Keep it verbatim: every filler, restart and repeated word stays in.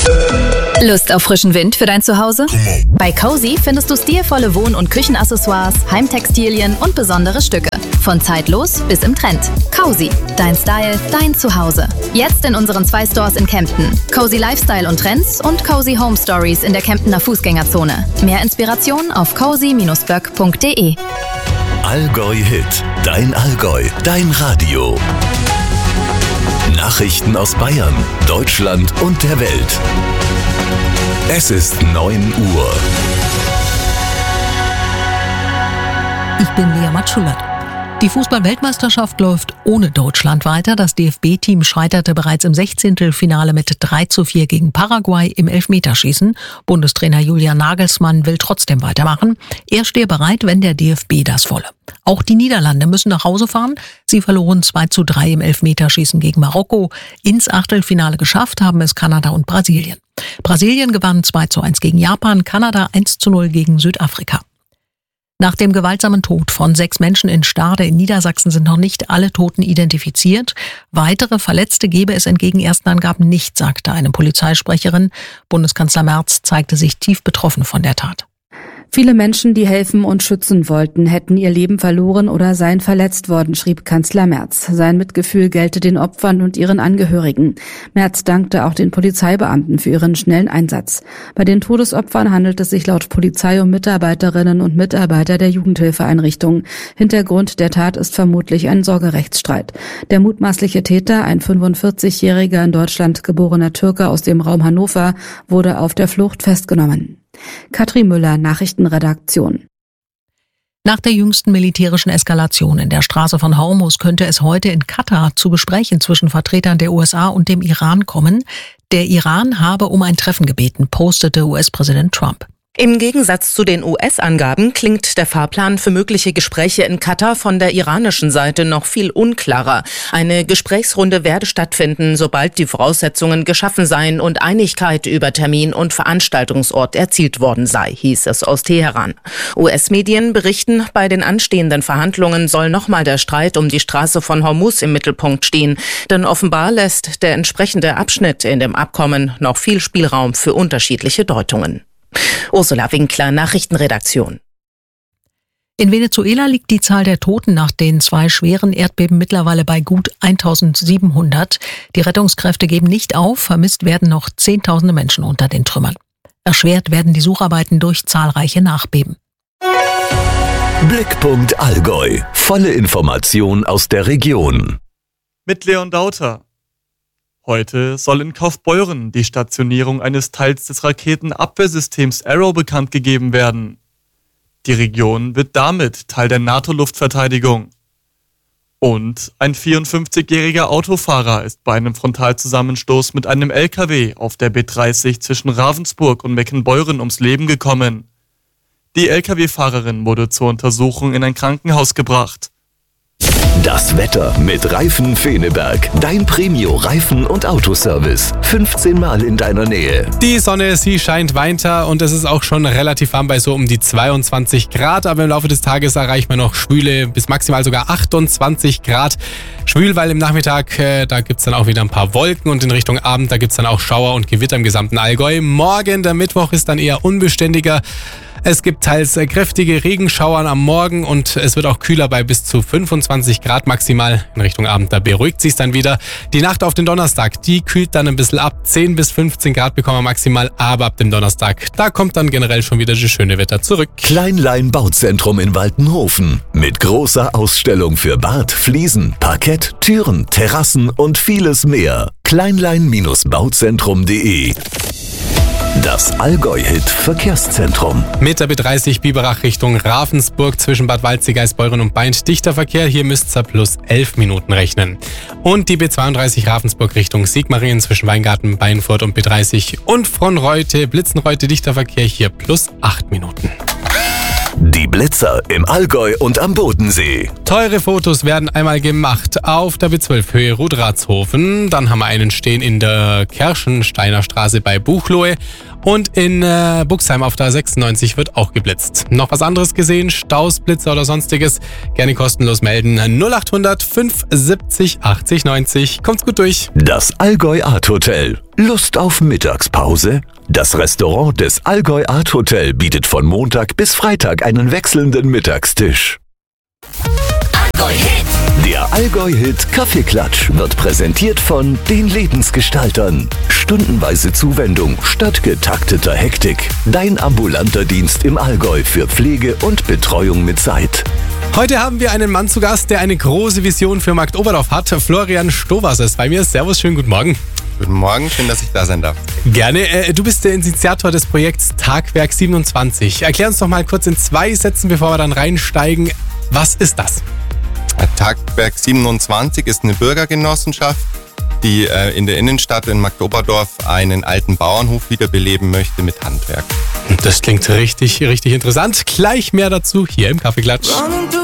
Lust auf frischen Wind für dein Zuhause? Bei Cozy findest du stilvolle Wohn- und Küchenaccessoires, Heimtextilien und besondere Stücke. Von zeitlos bis im Trend. Cozy, dein Style, dein Zuhause. Jetzt in unseren zwei Stores in Kempten. Cozy Lifestyle und Trends und Cozy Home Stories in der Kemptener Fußgängerzone. Mehr Inspiration auf cozy Bindestrich böck Punkt de. Allgäu Hit, dein Allgäu, dein Radio. Nachrichten aus Bayern, Deutschland und der Welt. Es ist neun Uhr. Ich bin Lea Matschulert. Die Fußball-Weltmeisterschaft läuft ohne Deutschland weiter. Das D F B-Team scheiterte bereits im Sechzehntelfinale mit drei zu vier gegen Paraguay im Elfmeterschießen. Bundestrainer Julian Nagelsmann will trotzdem weitermachen. Er stehe bereit, wenn der D F B das wolle. Auch die Niederlande müssen nach Hause fahren. Sie verloren zwei zu drei im Elfmeterschießen gegen Marokko. Ins Achtelfinale geschafft haben es Kanada und Brasilien. Brasilien gewann zwei zu eins gegen Japan, Kanada eins zu null gegen Südafrika. Nach dem gewaltsamen Tod von sechs Menschen in Stade in Niedersachsen sind noch nicht alle Toten identifiziert. Weitere Verletzte gebe es entgegen ersten Angaben nicht, sagte eine Polizeisprecherin. Bundeskanzler Merz zeigte sich tief betroffen von der Tat. Viele Menschen, die helfen und schützen wollten, hätten ihr Leben verloren oder seien verletzt worden, schrieb Kanzler Merz. Sein Mitgefühl gelte den Opfern und ihren Angehörigen. Merz dankte auch den Polizeibeamten für ihren schnellen Einsatz. Bei den Todesopfern handelt es sich laut Polizei um Mitarbeiterinnen und Mitarbeiter der Jugendhilfeeinrichtung. Hintergrund der Tat ist vermutlich ein Sorgerechtsstreit. Der mutmaßliche Täter, ein fünfundvierzigjähriger in Deutschland geborener Türke aus dem Raum Hannover, wurde auf der Flucht festgenommen. Katrin Müller, Nachrichtenredaktion. Nach der jüngsten militärischen Eskalation in der Straße von Hormuz könnte es heute in Katar zu Gesprächen zwischen Vertretern der U S A und dem Iran kommen. Der Iran habe um ein Treffen gebeten, postete U S-Präsident Trump. Im Gegensatz zu den U S-Angaben klingt der Fahrplan für mögliche Gespräche in Katar von der iranischen Seite noch viel unklarer. Eine Gesprächsrunde werde stattfinden, sobald die Voraussetzungen geschaffen seien und Einigkeit über Termin und Veranstaltungsort erzielt worden sei, hieß es aus Teheran. U S-Medien berichten, bei den anstehenden Verhandlungen soll nochmal der Streit um die Straße von Hormuz im Mittelpunkt stehen. Denn offenbar lässt der entsprechende Abschnitt in dem Abkommen noch viel Spielraum für unterschiedliche Deutungen. Ursula Winkler, Nachrichtenredaktion. In Venezuela liegt die Zahl der Toten nach den zwei schweren Erdbeben mittlerweile bei gut eintausendsiebenhundert. Die Rettungskräfte geben nicht auf, vermisst werden noch Zehntausende Menschen unter den Trümmern. Erschwert werden die Sucharbeiten durch zahlreiche Nachbeben. Blickpunkt Allgäu. Volle Information aus der Region. Mit Leon Dauter. Heute soll in Kaufbeuren die Stationierung eines Teils des Raketenabwehrsystems Arrow bekannt gegeben werden. Die Region wird damit Teil der NATO-Luftverteidigung. Und ein vierundfünfzigjähriger Autofahrer ist bei einem Frontalzusammenstoß mit einem L K W auf der B dreißig zwischen Ravensburg und Meckenbeuren ums Leben gekommen. Die L K W-Fahrerin wurde zur Untersuchung in ein Krankenhaus gebracht. Das Wetter mit Reifen Feneberg. Dein Premio-Reifen- und Autoservice. fünfzehn Mal in deiner Nähe. Die Sonne, sie scheint weiter und es ist auch schon relativ warm bei so um die zweiundzwanzig Grad. Aber im Laufe des Tages erreicht man noch schwüle bis maximal sogar achtundzwanzig Grad. Schwül, weil im Nachmittag, äh, da gibt es dann auch wieder ein paar Wolken und in Richtung Abend, da gibt es dann auch Schauer und Gewitter im gesamten Allgäu. Morgen, der Mittwoch, ist dann eher unbeständiger. Es gibt teils kräftige Regenschauern am Morgen und es wird auch kühler bei bis zu fünfundzwanzig Grad maximal. In Richtung Abend, da beruhigt sich dann wieder. Die Nacht auf den Donnerstag, die kühlt dann ein bisschen ab. zehn bis fünfzehn Grad bekommen wir maximal, aber ab dem Donnerstag, da kommt dann generell schon wieder das schöne Wetter zurück. Kleinlein Bauzentrum in Waltenhofen. Mit großer Ausstellung für Bad, Fliesen, Parkett, Türen, Terrassen und vieles mehr. kleinlein Bauzentrum punkt de. Das Allgäu-Hit-Verkehrszentrum. Mit der B dreißig Biberach Richtung Ravensburg zwischen Bad Waldsee-Geisbeuren und Beint dichter Verkehr. Hier müsst ihr plus elf Minuten rechnen. Und die B zweiunddreißig Ravensburg Richtung Sigmaringen zwischen Weingarten, Beinfurt und B dreißig und Fronreute, Blitzenreute dichter Verkehr. Hier plus acht Minuten. Die Blitzer im Allgäu und am Bodensee. Teure Fotos werden einmal gemacht auf der B zwölf Höhe Rudratshofen. Dann haben wir einen stehen in der Kerschensteiner Straße bei Buchloe. Und in äh, Buxheim auf der sechsundneunzig wird auch geblitzt. Noch was anderes gesehen? Staus, Blitzer oder sonstiges? Gerne kostenlos melden. null acht hundert fünf siebzig achtzig neunzig. Kommt's gut durch. Das Allgäu Art Hotel. Lust auf Mittagspause? Das Restaurant des Allgäu Art Hotel bietet von Montag bis Freitag einen wechselnden Mittagstisch. Allgäu-Hit. Der Allgäu-Hit Kaffeeklatsch wird präsentiert von den Lebensgestaltern. Stundenweise Zuwendung statt getakteter Hektik. Dein ambulanter Dienst im Allgäu für Pflege und Betreuung mit Zeit. Heute haben wir einen Mann zu Gast, der eine große Vision für Markt Oberdorf hat. Florian Stowasser ist bei mir. Servus, schönen guten Morgen. Guten Morgen, schön, dass ich da sein darf. Gerne. Äh, du bist der Initiator des Projekts Tagwerk siebenundzwanzig. Erklär uns doch mal kurz in zwei Sätzen, bevor wir dann reinsteigen. Was ist das? Tagwerk siebenundzwanzig ist eine Bürgergenossenschaft, die äh, in der Innenstadt in Markt Oberdorf einen alten Bauernhof wiederbeleben möchte mit Handwerk. Das klingt richtig, richtig interessant. Gleich mehr dazu hier im Kaffeeklatsch.